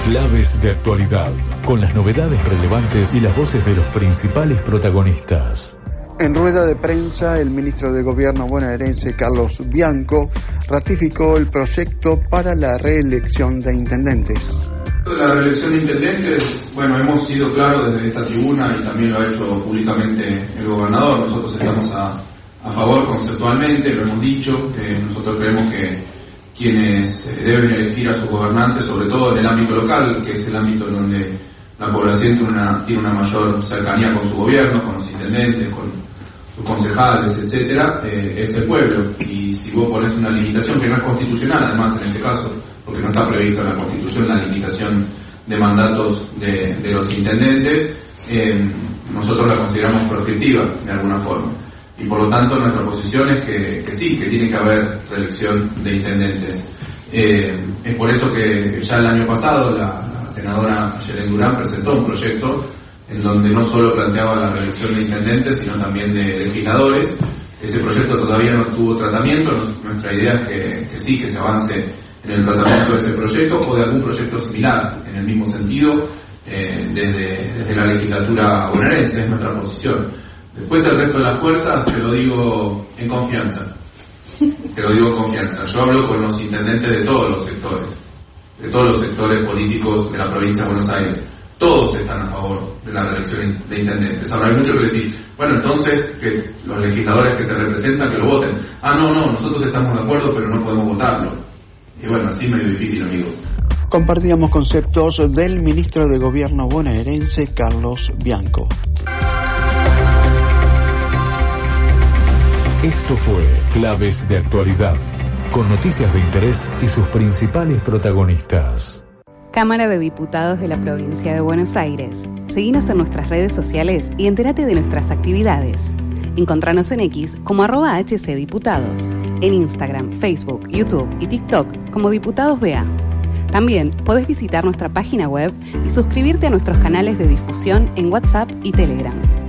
Claves de actualidad, con las novedades relevantes y las voces de los principales protagonistas. En rueda de prensa, el ministro de Gobierno bonaerense, Carlos Bianco, ratificó el proyecto para la reelección de intendentes. La reelección de intendentes, hemos sido claros desde esta tribuna y también lo ha hecho públicamente el gobernador. Nosotros estamos a favor conceptualmente, lo hemos dicho, nosotros creemos que quienes deben elegir a sus gobernantes, sobre todo en el ámbito local, que es el ámbito en donde la población tiene una mayor cercanía con su gobierno, con los intendentes, con sus concejales, etcétera, es el pueblo. Y si vos ponés una limitación que no es constitucional, además en este caso, porque no está previsto en la Constitución la limitación de mandatos de los intendentes, nosotros la consideramos prescriptiva de alguna forma. Y por lo tanto nuestra posición es que sí, que tiene que haber reelección de intendentes. Es por eso que ya el año pasado la senadora Yelén Durán presentó un proyecto en donde no solo planteaba la reelección de intendentes, sino también de legisladores. Ese proyecto todavía no tuvo tratamiento. Nuestra idea es que sí, que se avance en el tratamiento de ese proyecto o de algún proyecto similar, en el mismo sentido, desde la legislatura bonaerense. Es nuestra posición. Después el resto de las fuerzas te lo digo en confianza. Yo hablo con los intendentes de todos los sectores políticos de la provincia de Buenos Aires. Todos están a favor de la reelección de intendentes. Ahora hay mucho que decir, entonces que los legisladores que te representan que lo voten. No, nosotros estamos de acuerdo, pero no podemos votarlo. Y así es medio difícil, amigo. Compartíamos conceptos del ministro de Gobierno bonaerense, Carlos Bianco. Esto fue Claves de Actualidad, con noticias de interés y sus principales protagonistas. Cámara de Diputados de la Provincia de Buenos Aires. Seguinos en nuestras redes sociales y entérate de nuestras actividades. Encontranos en X como @HCDiputados, en Instagram, Facebook, YouTube y TikTok como Diputados BA. También podés visitar nuestra página web y suscribirte a nuestros canales de difusión en WhatsApp y Telegram.